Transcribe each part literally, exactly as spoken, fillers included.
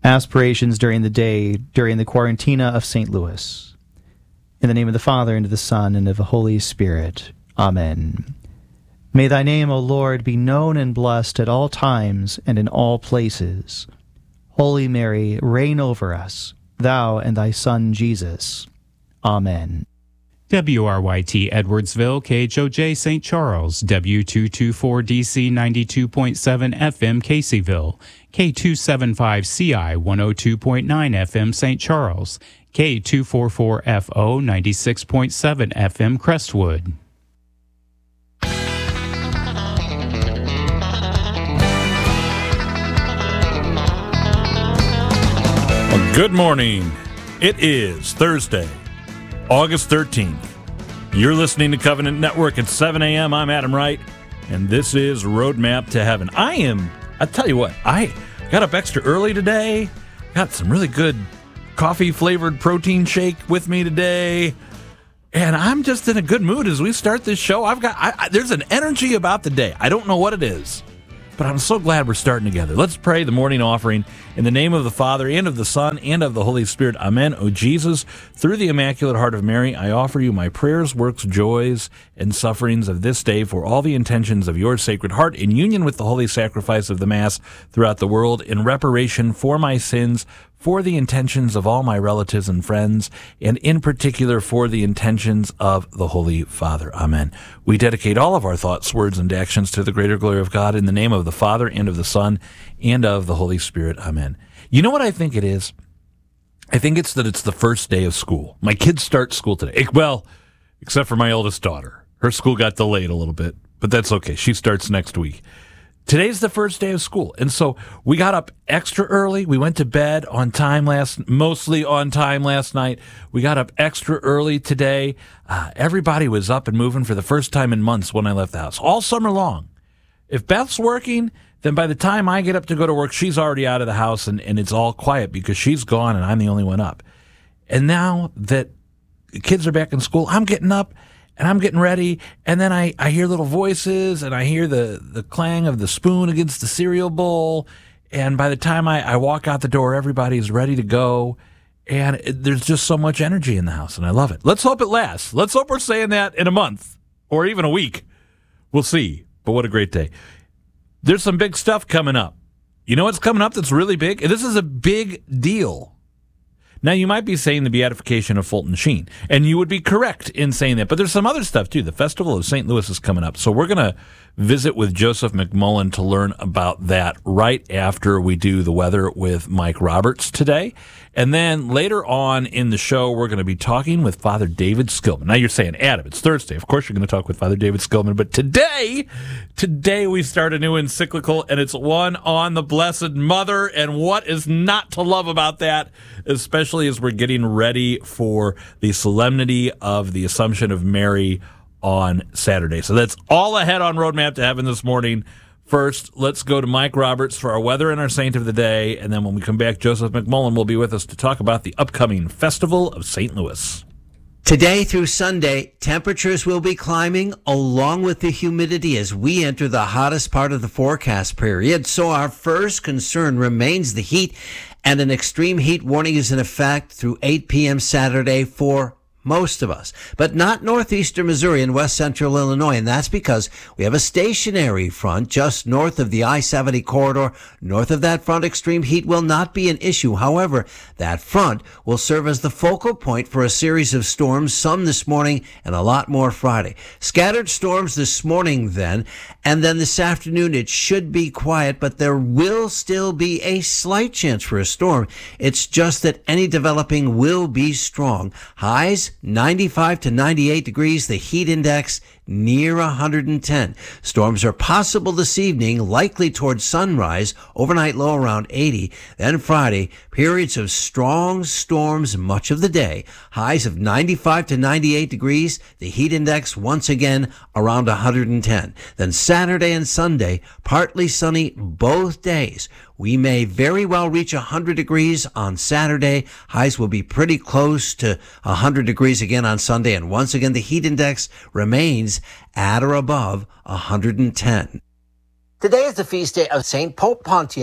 aspirations during the day, during the Quarantina of Saint Louis. In the name of the Father, and of the Son, and of the Holy Spirit. Amen. May thy name, O Lord, be known and blessed at all times and in all places. Holy Mary, reign over us, thou and thy Son Jesus. Amen. W R Y T Edwardsville, K H O J Saint Charles, W two twenty-four D C ninety-two point seven F M Caseyville, K two seventy-five C I one oh two point nine F M Saint Charles, K two forty-four F O ninety-six point seven F M Crestwood. Well, good morning. It is Thursday, August thirteenth. You're listening to Covenant Network at seven a.m. I'm Adam Wright, and this is Roadmap to Heaven. I am, I'll tell you what, I got up extra early today, got some really good coffee-flavored protein shake with me today, and I'm just in a good mood as we start this show. I've got, I, I, there's an energy about the day. I don't know what it is, but I'm so glad we're starting together. Let's pray the morning offering in the name of the Father, and of the Son, and of the Holy Spirit. Amen. O Jesus, through the Immaculate Heart of Mary, I offer you my prayers, works, joys, and sufferings of this day for all the intentions of your Sacred Heart, in union with the holy sacrifice of the Mass throughout the world, in reparation for my sins, for the intentions of all my relatives and friends, and in particular for the intentions of the Holy Father. Amen. We dedicate all of our thoughts, words, and actions to the greater glory of God, in the name of the Father, and of the Son, and of the Holy Spirit. Amen. You know what I think it is? I think it's that it's the first day of school. My kids start school today. Well, except for my oldest daughter. Her school got delayed a little bit, but that's okay. She starts next week. Today's the first day of school, and so we got up extra early. We went to bed on time last, mostly on time last night. We got up extra early today. Uh, everybody was up and moving for the first time in months when I left the house, all summer long. If Beth's working, then by the time I get up to go to work, she's already out of the house, and, and it's all quiet because she's gone and I'm the only one up. And now that the kids are back in school, I'm getting up and I'm getting ready, and then I, I hear little voices, and I hear the, the clang of the spoon against the cereal bowl, and by the time I, I walk out the door, everybody's ready to go, and it, there's just so much energy in the house, and I love it. Let's hope it lasts. Let's hope we're saying that in a month, or even a week. We'll see, but what a great day. There's some big stuff coming up. You know what's coming up that's really big? This is a big deal. Now, you might be saying the beatification of Fulton Sheen, and you would be correct in saying that, but there's some other stuff, too. The Festival of Saint Louis is coming up, so we're going to visit with Joseph McMullen to learn about that right after we do the weather with Mike Roberts today. And then later on in the show, we're going to be talking with Father David Skillman. Now, you're saying, Adam, it's Thursday. Of course you're going to talk with Father David Skillman, but today, today we start a new encyclical, and it's one on the Blessed Mother, and what is not to love about that, especially as we're getting ready for the solemnity of the Assumption of Mary on Saturday. So that's all ahead on Roadmap to Heaven this morning. First, let's go to Mike Roberts for our weather and our saint of the day, and then when we come back, Joseph McMullen will be with us to talk about the upcoming Festival of Saint Louis. Today through Sunday, temperatures will be climbing along with the humidity as we enter the hottest part of the forecast period. So our first concern remains the heat, and an extreme heat warning is in effect through eight p.m. Saturday for most of us, but not northeastern Missouri and west central Illinois, and that's because we have a stationary front just north of the I seventy corridor. North of that front, extreme heat will not be an issue. However, that front will serve as the focal point for a series of storms, some this morning and a lot more Friday. Scattered storms this morning then, and then this afternoon it should be quiet, but there will still be a slight chance for a storm. It's just that any developing will be strong. Highs ninety-five to ninety-eight degrees, the heat index near one hundred ten. Storms are possible this evening, likely towards sunrise, overnight low around eighty. Then Friday, periods of strong storms much of the day. Highs of ninety-five to ninety-eight degrees, the heat index once again around one hundred ten. Then Saturday and Sunday, partly sunny both days. We may very well reach one hundred degrees on Saturday. Highs will be pretty close to one hundred degrees again on Sunday. And once again, the heat index remains at or above one hundred ten. Today is the feast day of Saint Pope Pontian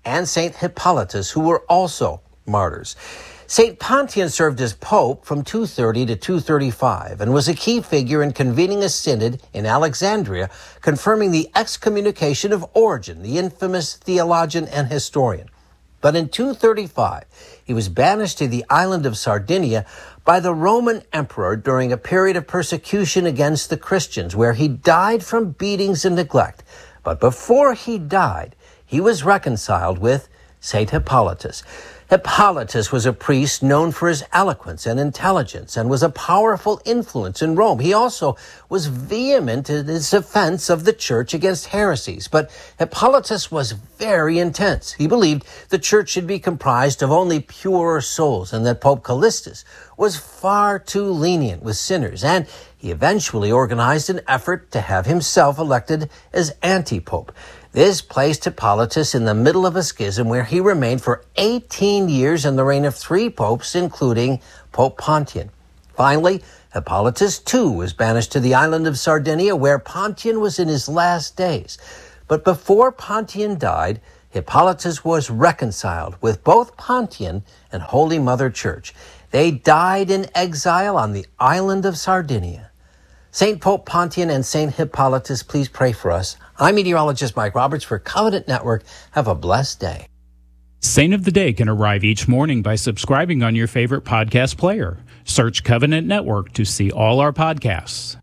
and Saint Hippolytus, who were also martyrs. Saint Pontian served as pope from two thirty to two thirty-five and was a key figure in convening a synod in Alexandria, confirming the excommunication of Origen, the infamous theologian and historian. But in two thirty-five, he was banished to the island of Sardinia by the Roman emperor during a period of persecution against the Christians, where he died from beatings and neglect. But before he died, he was reconciled with Saint Hippolytus. Hippolytus was a priest known for his eloquence and intelligence and was a powerful influence in Rome. He also was vehement in his defense of the church against heresies. But Hippolytus was very intense. He believed the church should be comprised of only pure souls and that Pope Callistus was far too lenient with sinners. And he eventually organized an effort to have himself elected as anti-pope. This placed Hippolytus in the middle of a schism where he remained for eighteen years in the reign of three popes, including Pope Pontian. Finally, Hippolytus too was banished to the island of Sardinia, where Pontian was in his last days. But before Pontian died, Hippolytus was reconciled with both Pontian and Holy Mother Church. They died in exile on the island of Sardinia. Saint Pope Pontian and Saint Hippolytus, please pray for us. I'm meteorologist Mike Roberts for Covenant Network. Have a blessed day. Saint of the Day can arrive each morning by subscribing on your favorite podcast player. Search Covenant Network to see all our podcasts.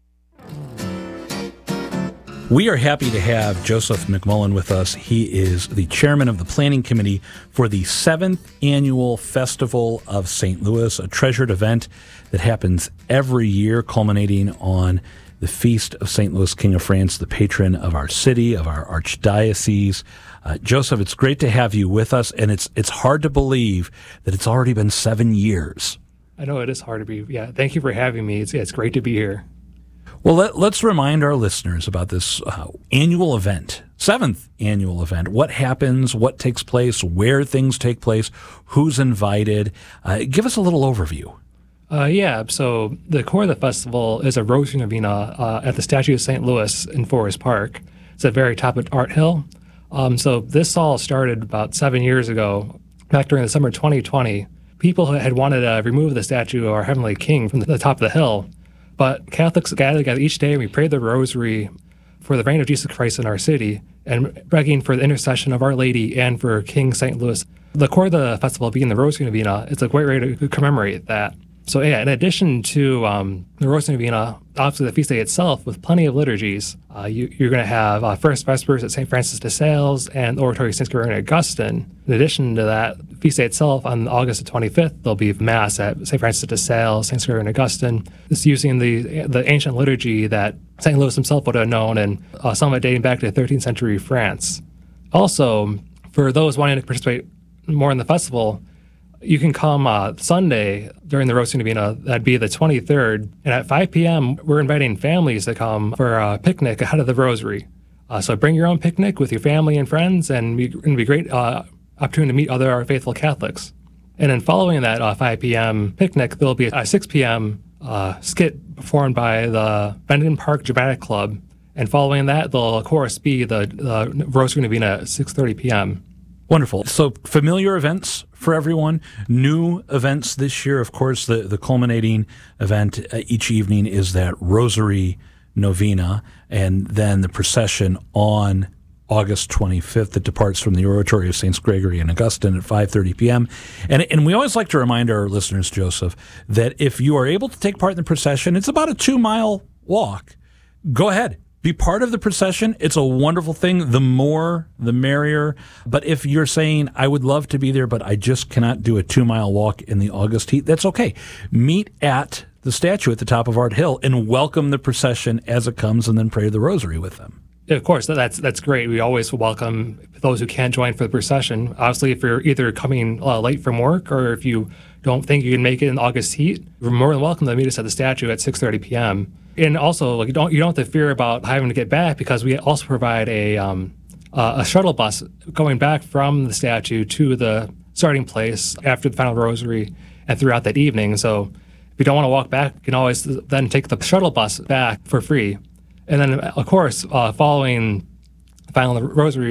We are happy to have Joseph McMullen with us. He is the chairman of the planning committee for the seventh annual Festival of Saint Louis, a treasured event that happens every year, culminating on the Feast of Saint Louis, King of France, the patron of our city, of our archdiocese. Uh, Joseph, it's great to have you with us, and it's it's hard to believe that it's already been seven years. I know it is hard to be. Yeah, thank you for having me. It's, yeah, it's great to be here. Well, let, let's remind our listeners about this uh, annual event, seventh annual event. What happens, what takes place, where things take place, who's invited. Uh, give us a little overview. Uh, yeah, so the core of the festival is a Rosary Novena uh, at the statue of Saint Louis in Forest Park. It's at the very top of Art Hill. Um, so this all started about seven years ago, back during the summer of twenty twenty. People had wanted to remove the statue of our Heavenly King from the top of the hill. But Catholics gathered together each day and we prayed the rosary for the reign of Jesus Christ in our city and begging for the intercession of Our Lady and for King Saint Louis. The core of the festival being the Rosary Novena, it's a great way to commemorate that. So yeah, in addition to um, the Rosary Novena, obviously the feast day itself with plenty of liturgies, uh, you, you're going to have uh, First Vespers at Saint Francis de Sales and Oratory of Saint Gregory and Augustine. In addition to that, the feast day itself on August the twenty-fifth, there'll be Mass at Saint Francis de Sales, Saint Gregory and Augustine. It's using the the ancient liturgy that Saint Louis himself would have known, and uh, some of it dating back to thirteenth century France. Also, for those wanting to participate more in the festival, you can come uh, Sunday during the Rosary Novena. That'd be the twenty-third. And at five p.m., we're inviting families to come for a picnic ahead of the Rosary. Uh, so bring your own picnic with your family and friends, and it'll be a great uh, opportunity to meet other faithful Catholics. And then following that uh, five p.m. picnic, there'll be a six p.m. Uh, skit performed by the Benton Park Dramatic Club. And following that, there'll, of course, be the, the Rosary Novena at six thirty p.m. Wonderful. So familiar events for everyone, new events this year. Of course, the, the culminating event uh, each evening is that Rosary Novena, and then the procession on August twenty-fifth that departs from the Oratory of Saints Gregory and Augustine at five thirty p.m. And, and we always like to remind our listeners, Joseph, that if you are able to take part in the procession, it's about a two-mile walk. Go ahead. Be part of the procession. It's a wonderful thing. The more, the merrier. But if you're saying, I would love to be there, but I just cannot do a two-mile walk in the August heat, that's okay. Meet at the statue at the top of Art Hill and welcome the procession as it comes, and then pray the rosary with them. Yeah, of course, that's that's great. We always welcome those who can't join for the procession. Obviously, if you're either coming uh, late from work or if you don't think you can make it in August heat, you're more than welcome to meet us at the statue at six thirty p.m. And also, like, you don't you don't have to fear about having to get back, because we also provide a um, uh, a shuttle bus going back from the statue to the starting place after the final rosary and throughout that evening. So if you don't want to walk back, you can always then take the shuttle bus back for free. And then, of course, uh, following the final rosary,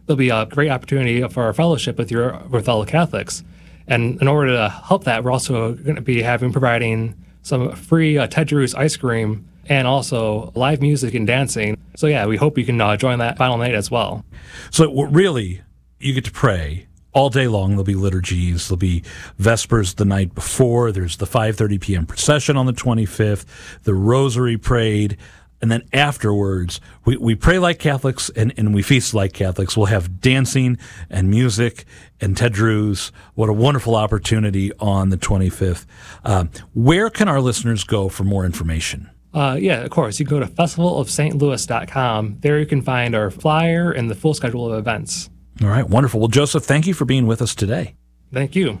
there'll be a great opportunity for a fellowship with your with fellow Catholics. And in order to help that, we're also going to be having providing some free uh, Ted Drewes ice cream and also live music and dancing. So yeah, we hope you can uh, join that final night as well. So really, you get to pray all day long. There'll be liturgies. There'll be Vespers the night before. There's the five thirty p.m. procession on the twenty-fifth, the rosary prayed. And then afterwards, we, we pray like Catholics and, and we feast like Catholics. We'll have dancing and music and Ted Drewes. What a wonderful opportunity on the twenty-fifth. Uh, where can our listeners go for more information? Uh, yeah, of course. You can go to festival of st louis dot com. There you can find our flyer and the full schedule of events. All right, wonderful. Well, Joseph, thank you for being with us today. Thank you.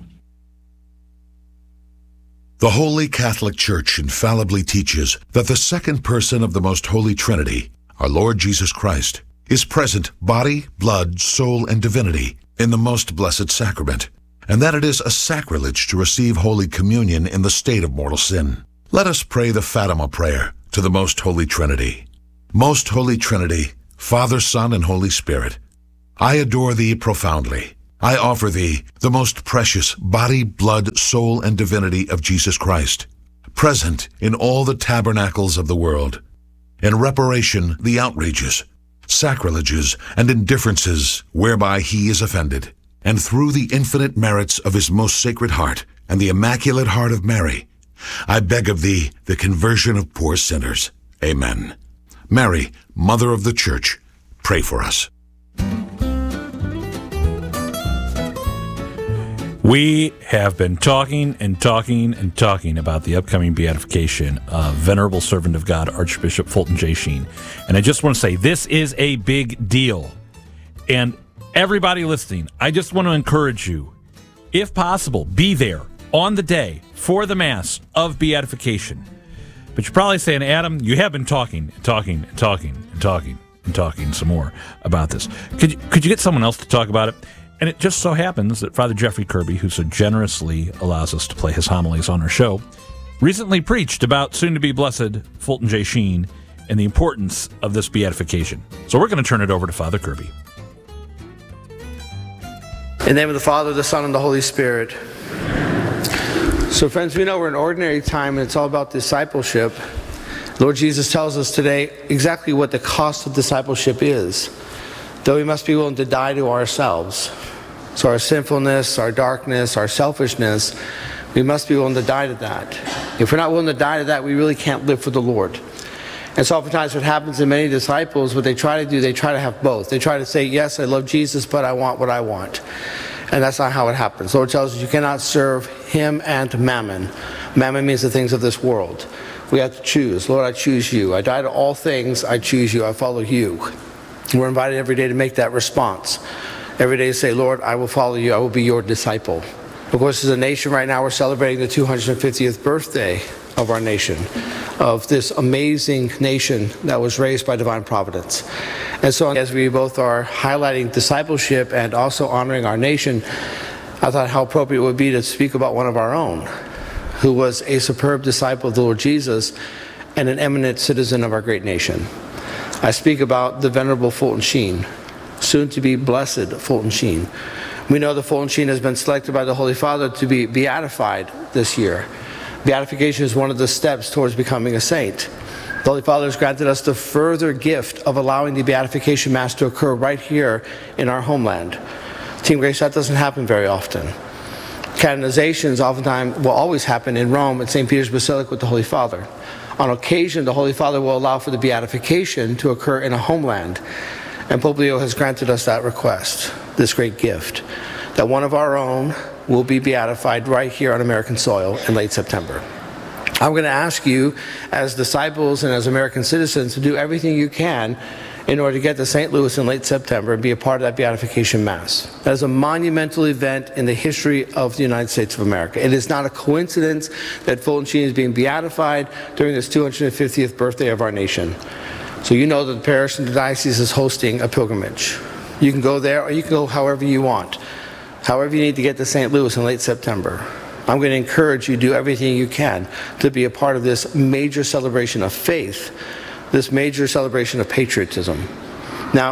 The Holy Catholic Church infallibly teaches that the second person of the Most Holy Trinity, our Lord Jesus Christ, is present body, blood, soul, and divinity in the Most Blessed Sacrament, and that it is a sacrilege to receive Holy Communion in the state of mortal sin. Let us pray the Fatima prayer to the Most Holy Trinity. Most Holy Trinity, Father, Son, and Holy Spirit, I adore Thee profoundly. I offer Thee the most precious body, blood, soul, and divinity of Jesus Christ, present in all the tabernacles of the world, in reparation the outrages, sacrileges, and indifferences whereby He is offended, and through the infinite merits of His most sacred heart and the Immaculate Heart of Mary, I beg of Thee the conversion of poor sinners. Amen. Mary, Mother of the Church, pray for us. We have been talking and talking and talking about the upcoming beatification of Venerable Servant of God, Archbishop Fulton J. Sheen. And I just want to say, this is a big deal. And everybody listening, I just want to encourage you, if possible, be there on the day for the Mass of beatification. But you're probably saying, Adam, you have been talking and talking and talking and talking and talking some more about this. Could you, could you get someone else to talk about it? And it just so happens that Father Jeffrey Kirby, who so generously allows us to play his homilies on our show, recently preached about soon-to-be blessed Fulton J. Sheen and the importance of this beatification. So we're going to turn it over to Father Kirby. In the name of the Father, the Son, and the Holy Spirit. So friends, we know we're in ordinary time and it's all about discipleship. Lord Jesus tells us today exactly what the cost of discipleship is. Though we must be willing to die to ourselves. So our sinfulness, our darkness, our selfishness, we must be willing to die to that. If we're not willing to die to that, we really can't live for the Lord. And so oftentimes what happens in many disciples, what they try to do, they try to have both. They try to say, yes, I love Jesus, but I want what I want. And that's not how it happens. The Lord tells us you cannot serve Him and mammon. Mammon means the things of this world. We have to choose. Lord, I choose you. I die to all things. I choose you. I follow you. We're invited every day to make that response. Every day to say, Lord, I will follow you. I will be your disciple. Of course, as a nation right now, we're celebrating the two hundred fiftieth birthday of our nation, of this amazing nation that was raised by divine providence. And so as we both are highlighting discipleship and also honoring our nation, I thought how appropriate it would be to speak about one of our own, who was a superb disciple of the Lord Jesus and an eminent citizen of our great nation. I speak about the Venerable Fulton Sheen, soon to be blessed Fulton Sheen. We know that Fulton Sheen has been selected by the Holy Father to be beatified this year. Beatification is one of the steps towards becoming a saint. The Holy Father has granted us the further gift of allowing the beatification Mass to occur right here in our homeland. Team Grace, that doesn't happen very often. Canonizations oftentimes will always happen in Rome at Saint Peter's Basilica with the Holy Father. On occasion, the Holy Father will allow for the beatification to occur in a homeland. And Pope Leo has granted us that request, this great gift, that one of our own will be beatified right here on American soil in late September. I'm going to ask you, as disciples and as American citizens, to do everything you can in order to get to Saint Louis in late September and be a part of that beatification Mass. That is a monumental event in the history of the United States of America. It is not a coincidence that Fulton Sheen is being beatified during this two hundred fiftieth birthday of our nation. So you know that the parish and the diocese is hosting a pilgrimage. You can go there or you can go however you want, however you need to get to Saint Louis in late September. I'm going to encourage you to do everything you can to be a part of this major celebration of faith, this major celebration of patriotism. Now,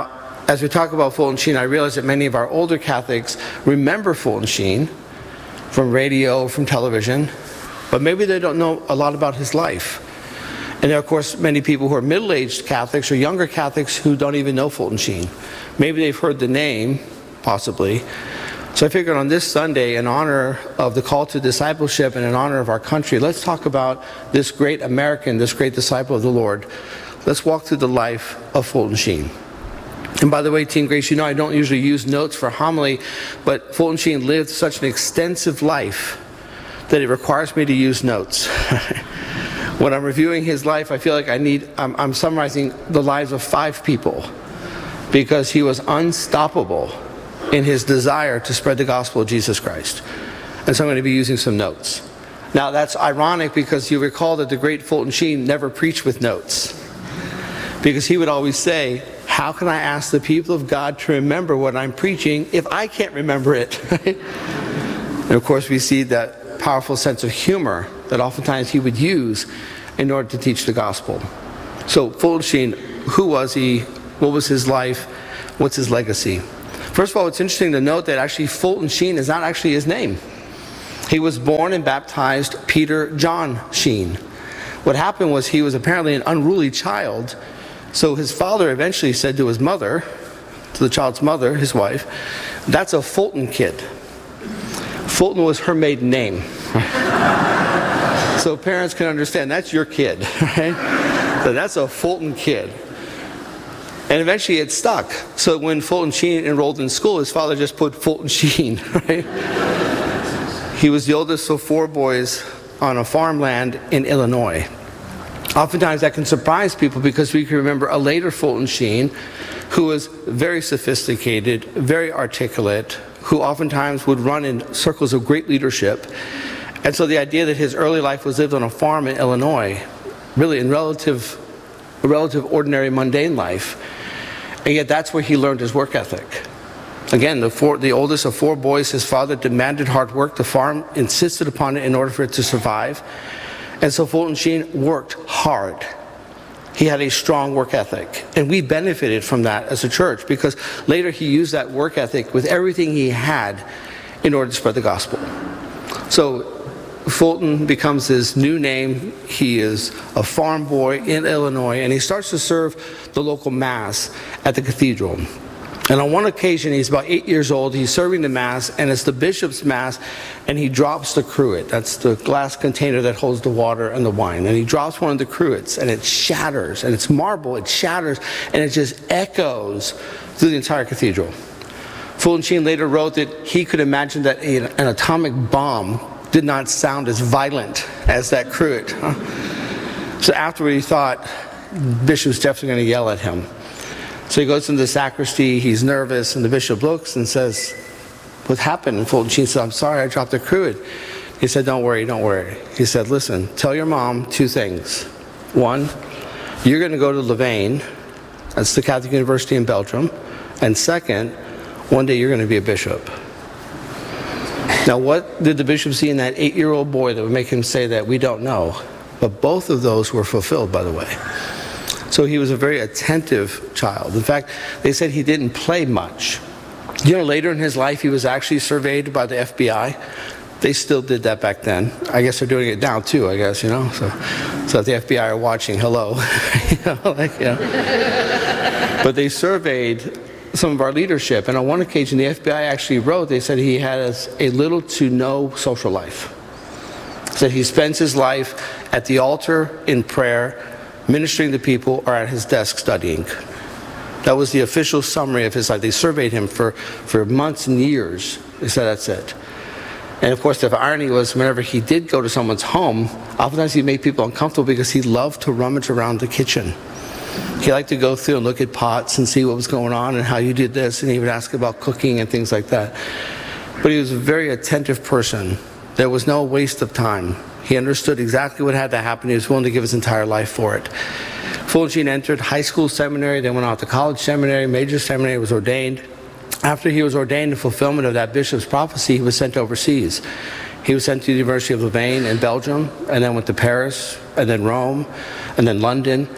as we talk about Fulton Sheen, I realize that many of our older Catholics remember Fulton Sheen from radio, from television, but maybe they don't know a lot about his life. And there are, of course, many people who are middle-aged Catholics or younger Catholics who don't even know Fulton Sheen. Maybe they've heard the name, possibly. So I figured on this Sunday, in honor of the call to discipleship and in honor of our country, let's talk about this great American, this great disciple of the Lord. Let's walk through the life of Fulton Sheen. And by the way, Team Grace, you know I don't usually use notes for homily, but Fulton Sheen lived such an extensive life that it requires me to use notes. When I'm reviewing his life, I feel like I need, I'm, I'm summarizing the lives of five people, because he was unstoppable in his desire to spread the gospel of Jesus Christ. And so I'm going to be using some notes. Now that's ironic, because you recall that the great Fulton Sheen never preached with notes, because he would always say, how can I ask the people of God to remember what I'm preaching if I can't remember it? And of course we see that powerful sense of humor that oftentimes he would use in order to teach the gospel. So Fulton Sheen, who was he? What was his life? What's his legacy? First of all, it's interesting to note that actually Fulton Sheen is not actually his name. He was born and baptized Peter John Sheen. What happened was he was apparently an unruly child, so his father eventually said to his mother, to the child's mother, his wife, that's a Fulton kid. Fulton was her maiden name. So parents can understand, that's your kid, right? So that's a Fulton kid. And eventually it stuck. So when Fulton Sheen enrolled in school, his father just put Fulton Sheen, right? He was the oldest of four boys on a farmland in Illinois. Oftentimes that can surprise people, because we can remember a later Fulton Sheen who was very sophisticated, very articulate, who oftentimes would run in circles of great leadership. And so the idea that his early life was lived on a farm in Illinois, really in relative, a relative ordinary mundane life, and yet that's where he learned his work ethic. Again, the, four, the oldest of four boys, his father demanded hard work. The farm insisted upon it in order for it to survive. And so Fulton Sheen worked hard. He had a strong work ethic. And we benefited from that as a church, because later he used that work ethic with everything he had in order to spread the gospel. So Fulton becomes his new name. He is a farm boy in Illinois, and he starts to serve the local mass at the cathedral. And on one occasion, he's about eight years old, he's serving the mass, and it's the bishop's mass, and he drops the cruet. That's the glass container that holds the water and the wine. And he drops one of the cruets, and it shatters, and it's marble, it shatters, and it just echoes through the entire cathedral. Fulton Sheen later wrote that he could imagine that an atomic bomb did not sound as violent as that cruet. So afterward he thought, the bishop's definitely going to yell at him. So he goes into the sacristy, he's nervous, and the bishop looks and says, what happened? And Fulton Sheen said, I'm sorry, I dropped the cruet. He said, don't worry, don't worry. He said, listen, tell your mom two things. One, you're going to go to Louvain, that's the Catholic University in Belgium, and second, one day you're going to be a bishop. Now what did the bishop see in that eight-year-old boy that would make him say that? We don't know. But both of those were fulfilled, by the way. So he was a very attentive child. In fact, they said he didn't play much. You know, later in his life, he was actually surveyed by the F B I. They still did that back then. I guess they're doing it now too, I guess, you know. So, so if the F B I are watching, hello. you know, like, you know. But they surveyed some of our leadership, and on one occasion, the F B I actually wrote, they said he has a little to no social life. Said he spends his life at the altar in prayer, ministering to people, or at his desk studying. That was the official summary of his life. They surveyed him for, for months and years. They said that's it. And of course, the irony was whenever he did go to someone's home, oftentimes he'd make people uncomfortable because he loved to rummage around the kitchen. He liked to go through and look at pots and see what was going on and how you did this, and he would ask about cooking and things like that. But he was a very attentive person. There was no waste of time. He understood exactly what had to happen. He was willing to give his entire life for it. Fulton Sheen entered high school seminary, then went out to college seminary, major seminary, was ordained. After he was ordained in fulfillment of that bishop's prophecy, he was sent overseas. He was sent to the University of Louvain in Belgium, and then went to Paris, and then Rome, and then London.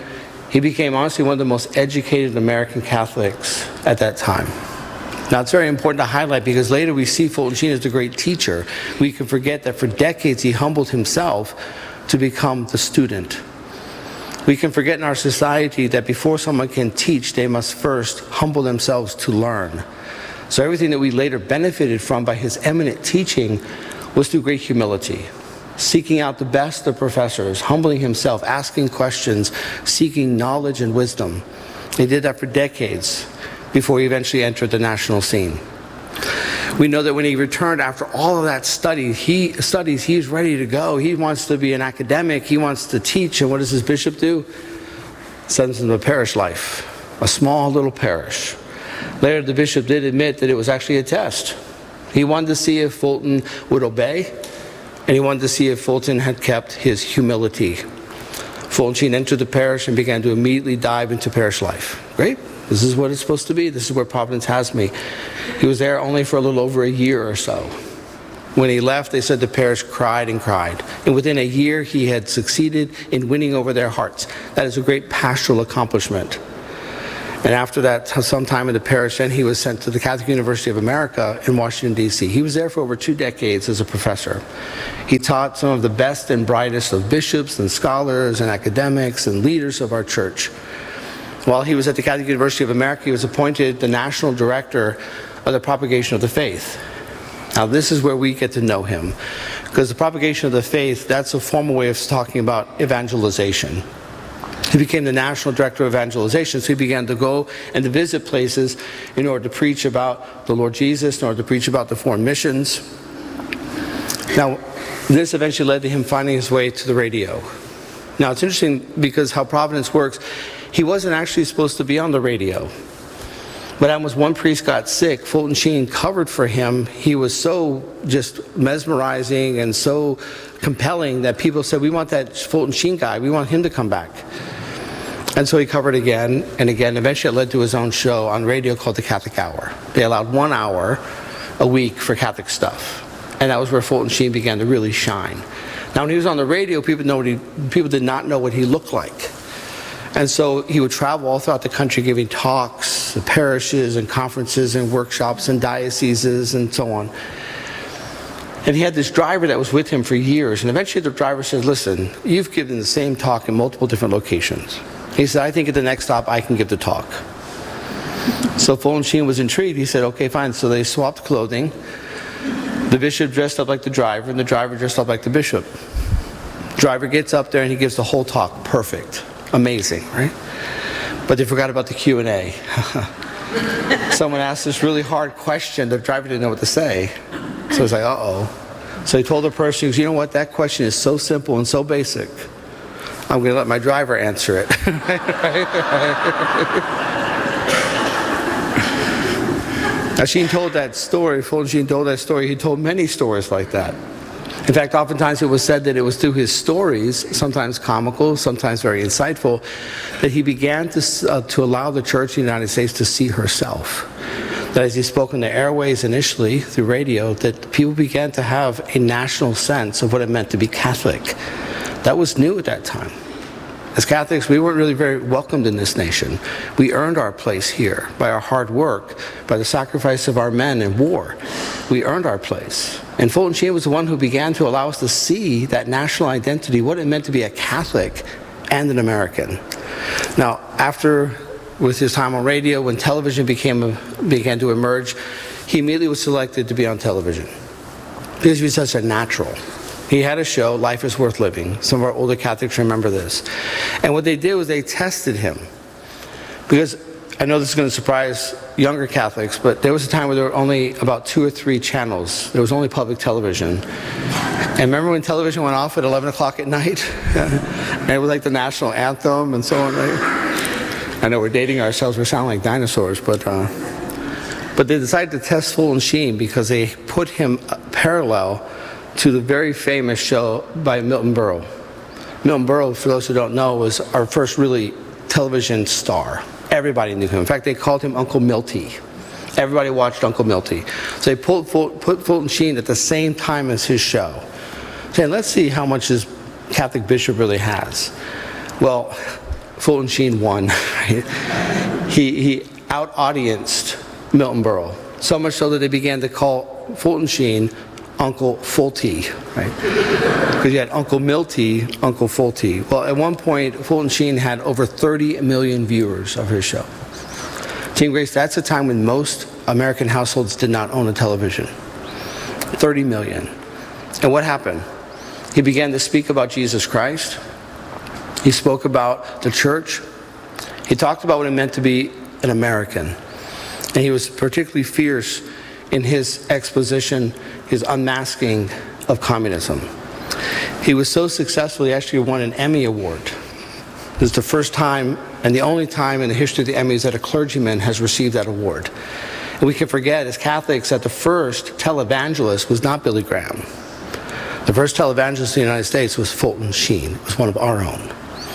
He became, honestly, one of the most educated American Catholics at that time. Now, it's very important to highlight because later we see Fulton Sheen as a great teacher. We can forget that for decades he humbled himself to become the student. We can forget in our society that before someone can teach, they must first humble themselves to learn. So everything that we later benefited from by his eminent teaching was through great humility, seeking out the best of professors, humbling himself, asking questions, seeking knowledge and wisdom. He did that for decades before he eventually entered the national scene. We know that when he returned after all of that study, he studies, he's ready to go. He wants to be an academic. He wants to teach. And what does his bishop do? Sends him to parish life, a small little parish. Later, the bishop did admit that it was actually a test. He wanted to see if Fulton would obey, and he wanted to see if Fulton had kept his humility. Fulton Sheen entered the parish and began to immediately dive into parish life. Great. This is what it's supposed to be. This is where Providence has me. He was there only for a little over a year or so. When he left, they said the parish cried and cried. And within a year, he had succeeded in winning over their hearts. That is a great pastoral accomplishment. And after that, sometime in the parish, then he was sent to the Catholic University of America in Washington, D C He was there for over two decades as a professor. He taught some of the best and brightest of bishops and scholars and academics and leaders of our church. While he was at the Catholic University of America, he was appointed the National Director of the Propagation of the Faith. Now, this is where we get to know him, because the propagation of the faith, that's a formal way of talking about evangelization. He became the National Director of Evangelization, so he began to go and to visit places in order to preach about the Lord Jesus, in order to preach about the foreign missions. Now, this eventually led to him finding his way to the radio. Now, it's interesting because how Providence works, he wasn't actually supposed to be on the radio. But as one priest got sick, Fulton Sheen covered for him. He was so just mesmerizing and so compelling that people said, we want that Fulton Sheen guy, we want him to come back. And so he covered again and again. Eventually it led to his own show on radio called the Catholic Hour. They allowed one hour a week for Catholic stuff. And that was where Fulton Sheen began to really shine. Now when he was on the radio, people, know what he, people did not know what he looked like. And so he would travel all throughout the country giving talks, the parishes and conferences and workshops and dioceses and so on. And he had this driver that was with him for years. And eventually the driver said, listen, you've given the same talk in multiple different locations. He said, I think at the next stop I can give the talk. So Fulton Sheen was intrigued. He said, okay, fine. So they swapped clothing. The bishop dressed up like the driver and the driver dressed up like the bishop. The driver gets up there and he gives the whole talk perfect. Amazing, right? But they forgot about the Q and A. Someone asked this really hard question. The driver didn't know what to say. So he's like, uh-oh. So he told the person, you know what, that question is so simple and so basic. I'm going to let my driver answer it. Now, Sheen told that story, Fulton Sheen told that story. He told many stories like that. In fact, oftentimes it was said that it was through his stories, sometimes comical, sometimes very insightful, that he began to, uh, to allow the Church in the United States to see herself. That as he spoke in the airways initially, through radio, that people began to have a national sense of what it meant to be Catholic. That was new at that time. As Catholics, we weren't really very welcomed in this nation. We earned our place here by our hard work, by the sacrifice of our men in war. We earned our place. And Fulton Sheen was the one who began to allow us to see that national identity, what it meant to be a Catholic and an American. Now, after, with his time on radio, when television became a, began to emerge, he immediately was selected to be on television because he was such a natural. He had a show, Life is Worth Living. Some of our older Catholics remember this. And what they did was they tested him. Because I know this is going to surprise younger Catholics, but there was a time where there were only about two or three channels. There was only public television. And remember when television went off at eleven o'clock at night? And it was like the national anthem and so on. Right? I know we're dating ourselves. We sound like dinosaurs, but... Uh, but they decided to test Fulton Sheen because they put him parallel to the very famous show by Milton Berle. Milton Berle, for those who don't know, was our first really television star. Everybody knew him. In fact, they called him Uncle Milty. Everybody watched Uncle Milty. So they put, put Fulton Sheen at the same time as his show, saying, let's see how much this Catholic bishop really has. Well, Fulton Sheen won. he he out-audienced Milton Berle, so much so that they began to call Fulton Sheen Uncle Fulty, right? Because you had Uncle Milty, Uncle Fulty. Well, at one point, Fulton Sheen had over thirty million viewers of his show. Team Grace, that's a time when most American households did not own a television. thirty million. And what happened? He began to speak about Jesus Christ. He spoke about the church. He talked about what it meant to be an American. And he was particularly fierce in his exposition, his unmasking of communism. He was so successful, he actually won an Emmy Award. This is the first time and the only time in the history of the Emmys that a clergyman has received that award. And we can forget, as Catholics, that the first televangelist was not Billy Graham. The first televangelist in the United States was Fulton Sheen. It was one of our own.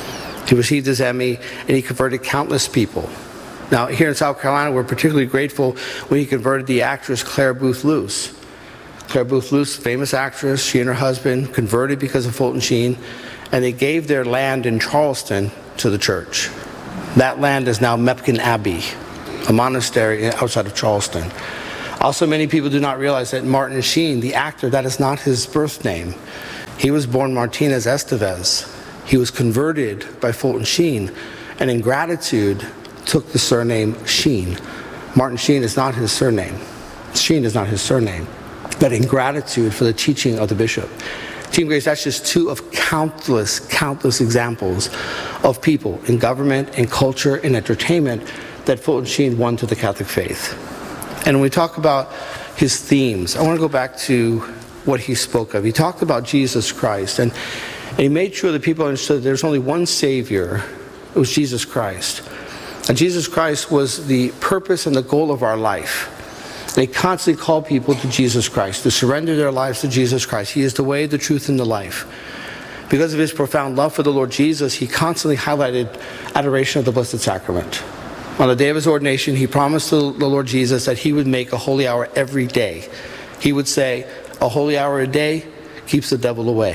He received his Emmy, and he converted countless people. Now, here in South Carolina, we're particularly grateful when he converted the actress Claire Booth Luce. Claire Booth Luce, famous actress, she and her husband converted because of Fulton Sheen, and they gave their land in Charleston to the church. That land is now Mepkin Abbey, a monastery outside of Charleston. Also, many people do not realize that Martin Sheen, the actor, that is not his birth name. He was born Martinez Estevez. He was converted by Fulton Sheen, and in gratitude, took the surname Sheen. Martin Sheen is not his surname. Sheen is not his surname, but in gratitude for the teaching of the bishop. Team Grace, that's just two of countless, countless examples of people in government, in culture, in entertainment that Fulton Sheen won to the Catholic faith. And when we talk about his themes, I want to go back to what he spoke of. He talked about Jesus Christ, and, and he made sure that people understood there's only one Savior. It was Jesus Christ. And Jesus Christ was the purpose and the goal of our life. They constantly call people to Jesus Christ, to surrender their lives to Jesus Christ. He is the way, the truth, and the life. Because of his profound love for the Lord Jesus, he constantly highlighted adoration of the Blessed Sacrament. On the day of his ordination, he promised the Lord Jesus that he would make a holy hour every day. He would say, a holy hour a day keeps the devil away.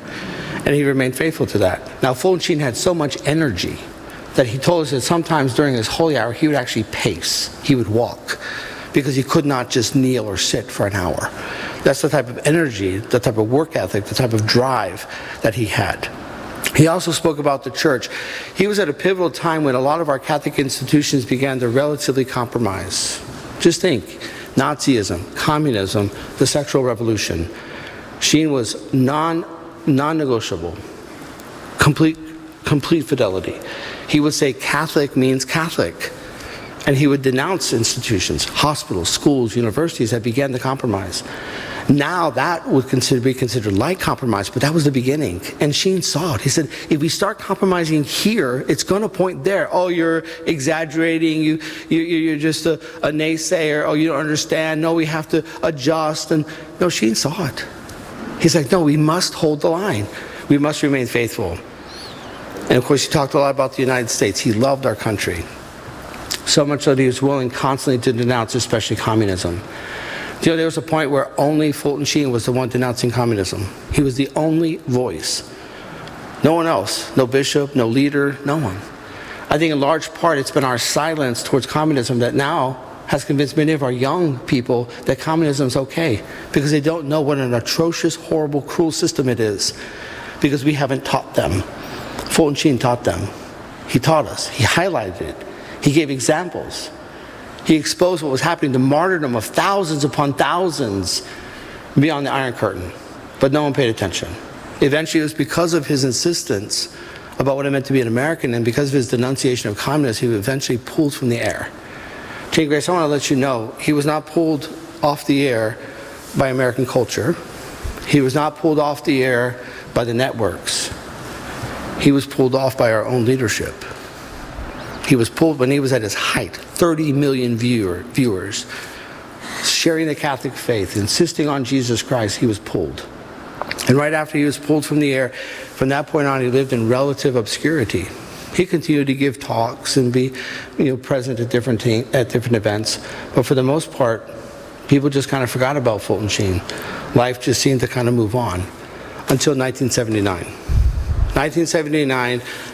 And he remained faithful to that. Now, Fulton Sheen had so much energy that he told us that sometimes during his holy hour, he would actually pace. He would walk, because he could not just kneel or sit for an hour. That's the type of energy, the type of work ethic, the type of drive that he had. He also spoke about the church. He was at a pivotal time when a lot of our Catholic institutions began to relatively compromise. Just think, Nazism, communism, the sexual revolution. Sheen was non, non-negotiable, complete, complete fidelity. He would say Catholic means Catholic. And he would denounce institutions, hospitals, schools, universities that began to compromise. Now that would consider, be considered light compromise, but that was the beginning. And Sheen saw it. He said, if we start compromising here, it's going to point there. Oh, you're exaggerating. You, you, you're just a, a naysayer. Oh, you don't understand. No, we have to adjust. And no, Sheen saw it. He's like, no, we must hold the line. We must remain faithful. And of course, he talked a lot about the United States. He loved our country. So much that he was willing constantly to denounce, especially communism. You know, there was a point where only Fulton Sheen was the one denouncing communism. He was the only voice. No one else. No bishop, no leader, no one. I think in large part it's been our silence towards communism that now has convinced many of our young people that communism is okay, because they don't know what an atrocious, horrible, cruel system it is, because we haven't taught them. Fulton Sheen taught them. He taught us. He highlighted it. He gave examples. He exposed what was happening, the martyrdom of thousands upon thousands beyond the Iron Curtain. But no one paid attention. Eventually, it was because of his insistence about what it meant to be an American, and because of his denunciation of communism, he was eventually pulled from the air. King Grace, I want to let you know, he was not pulled off the air by American culture. He was not pulled off the air by the networks. He was pulled off by our own leadership. He was pulled when he was at his height, thirty million viewer, viewers, sharing the Catholic faith, insisting on Jesus Christ. He was pulled. And right after he was pulled from the air, from that point on, he lived in relative obscurity. He continued to give talks and be, you know, present at different te- at different events. But for the most part, people just kind of forgot about Fulton Sheen. Life just seemed to kind of move on until nineteen seventy-nine. nineteen seventy-nine,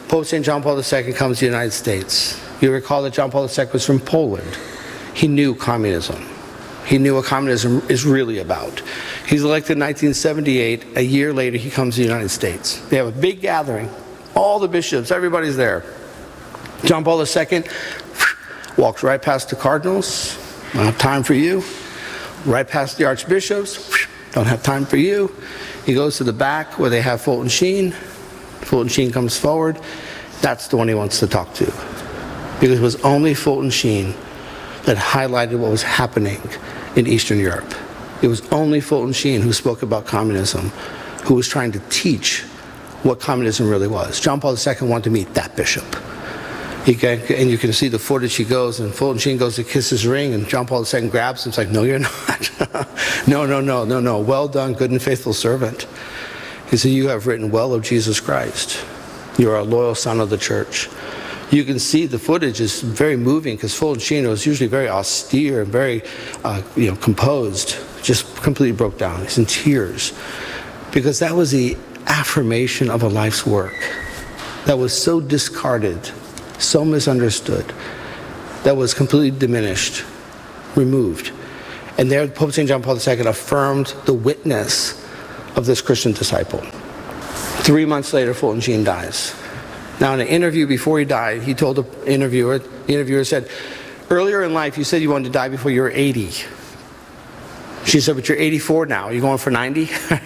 Pope Saint John Paul the Second comes to the United States. You recall that John Paul the Second was from Poland. He knew communism. He knew what communism is really about. He's elected in nineteen seventy-eight. A year later, he comes to the United States. They have a big gathering. All the bishops, everybody's there. John Paul the Second walks right past the cardinals. Don't have time for you. Right past the archbishops. Don't have time for you. He goes to the back where they have Fulton Sheen. Fulton Sheen comes forward. That's the one he wants to talk to. Because it was only Fulton Sheen that highlighted what was happening in Eastern Europe. It was only Fulton Sheen who spoke about communism, who was trying to teach what communism really was. John Paul the Second wanted to meet that bishop. He can, and you can see the footage. He goes, and Fulton Sheen goes to kiss his ring, and John Paul the Second grabs him. It's like, no, you're not. no, no, no, no, no. Well done, good and faithful servant. He said, you have written well of Jesus Christ. You are a loyal son of the church. You can see the footage is very moving because Fulton Sheen was usually very austere and very uh, you know, composed, just completely broke down. He's in tears because that was the affirmation of a life's work that was so discarded, so misunderstood, that was completely diminished, removed. And there Pope Saint John Paul the Second affirmed the witness of this Christian disciple. Three months later, Fulton Sheen dies. Now, in an interview before he died, he told the interviewer, the interviewer said, earlier in life, you said you wanted to die before you were eighty. She said, but you're eighty-four now. Are you going for ninety?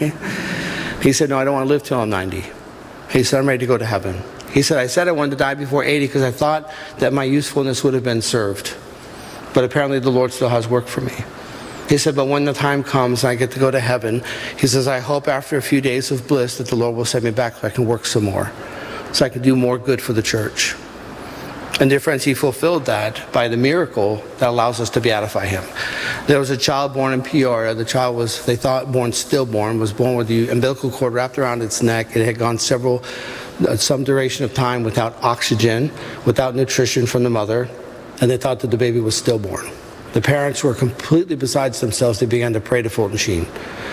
He said, no, I don't want to live till I'm ninety. He said, I'm ready to go to heaven. He said, I said I wanted to die before eighty because I thought that my usefulness would have been served. But apparently the Lord still has work for me. He said, but when the time comes and I get to go to heaven, he says, I hope after a few days of bliss that the Lord will send me back so I can work some more, so I can do more good for the church. And dear friends, he fulfilled that by the miracle that allows us to beatify him. There was a child born in Peoria. The child was, they thought, born stillborn, was born with the umbilical cord wrapped around its neck. It had gone several, uh, some duration of time without oxygen, without nutrition from the mother, and they thought that the baby was stillborn. The parents were completely besides themselves. They began to pray to Fulton Sheen.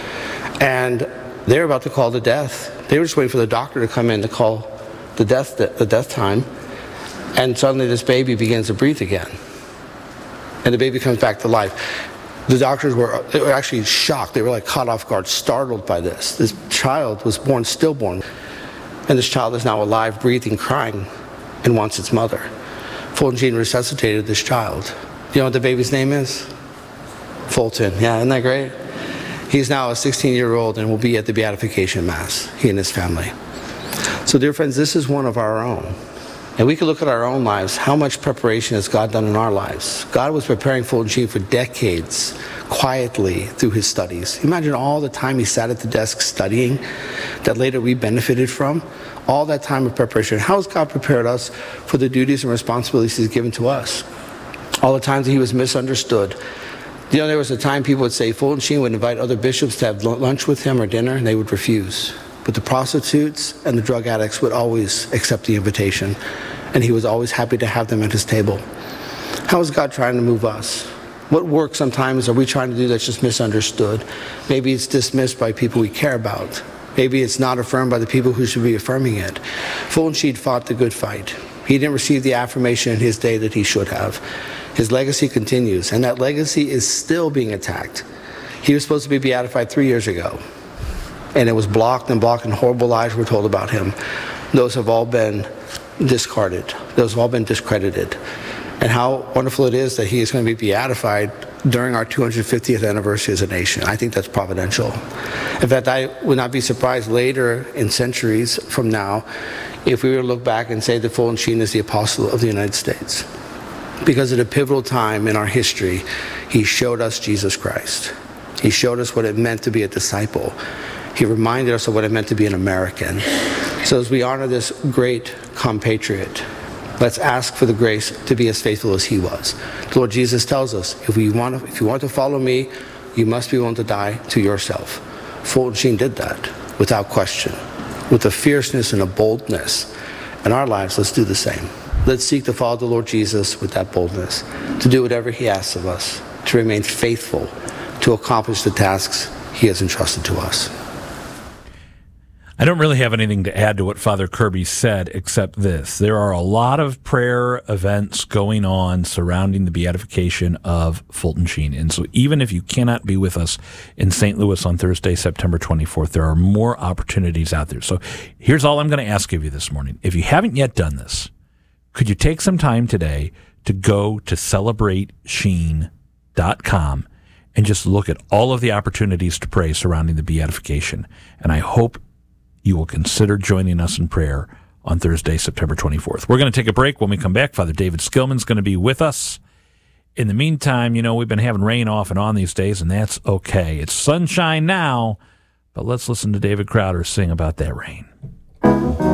And they were about to call the death. They were just waiting for the doctor to come in to call the death, the death time. And suddenly this baby begins to breathe again. And the baby comes back to life. The doctors were, they were actually shocked. They were like caught off guard, startled by this. This child was born stillborn. And this child is now alive, breathing, crying, and wants its mother. Fulton Sheen resuscitated this child. Do you know what the baby's name is? Fulton. Yeah, isn't that great? He's now a sixteen-year-old and will be at the beatification mass, he and his family. So dear friends, this is one of our own. And we can look at our own lives. How much preparation has God done in our lives? God was preparing Fulton Sheen for decades, quietly through his studies. Imagine all the time he sat at the desk studying that later we benefited from. All that time of preparation. How has God prepared us for the duties and responsibilities he's given to us? All the times that he was misunderstood. You know, there was a time people would say Fulton Sheen would invite other bishops to have lunch with him or dinner, and they would refuse. But the prostitutes and the drug addicts would always accept the invitation, and he was always happy to have them at his table. How is God trying to move us? What work sometimes are we trying to do that's just misunderstood? Maybe it's dismissed by people we care about. Maybe it's not affirmed by the people who should be affirming it. Fulton Sheen fought the good fight. He didn't receive the affirmation in his day that he should have. His legacy continues, and that legacy is still being attacked. He was supposed to be beatified three years ago, and it was blocked and blocked, and horrible lies were told about him. Those have all been discarded. Those have all been discredited. And how wonderful it is that he is going to be beatified during our two hundred fiftieth anniversary as a nation. I think that's providential. In fact, I would not be surprised later in centuries from now if we were to look back and say that Fulton Sheen is the apostle of the United States. Because at a pivotal time in our history, he showed us Jesus Christ. He showed us what it meant to be a disciple. He reminded us of what it meant to be an American. So as we honor this great compatriot, let's ask for the grace to be as faithful as he was. The Lord Jesus tells us, if, we want to, if you want to follow me, you must be willing to die to yourself. Fulton Sheen did that without question, with a fierceness and a boldness. In our lives, let's do the same. Let's seek to follow the Lord Jesus with that boldness, to do whatever he asks of us, to remain faithful, to accomplish the tasks he has entrusted to us. I don't really have anything to add to what Father Kirby said, except this. There are a lot of prayer events going on surrounding the beatification of Fulton Sheen. And so even if you cannot be with us in Saint Louis on Thursday, September twenty-fourth, there are more opportunities out there. So here's all I'm going to ask of you this morning. If you haven't yet done this, could you take some time today to go to celebrate sheen dot com and just look at all of the opportunities to pray surrounding the beatification? And I hope you will consider joining us in prayer on Thursday, September twenty-fourth. We're going to take a break. When we come back, Father David Skillman's going to be with us. In the meantime, you know, we've been having rain off and on these days, and that's okay. It's sunshine now, but let's listen to David Crowder sing about that rain.